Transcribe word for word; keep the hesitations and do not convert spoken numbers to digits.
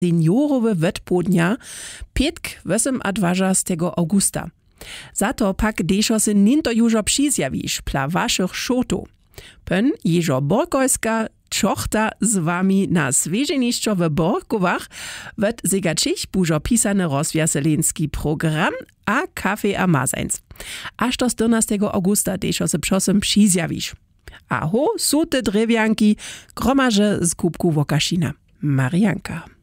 seniorowe wetpodnia pietk dwudziestego augusta. Za to pak deszo se ninto jużo přizjawisz pla waszych szotów. Pen jeżo Borkojska czochta z wami na sveženišćo w Borkowach wird zegačich bužo pisany rozwjaselenski program a kafe a mazańc. Aż do czternastego augusta deszo se přosem přizjawisz. Aho, sute drewjanki, gromarze z kubku Wokaszina. Marianka.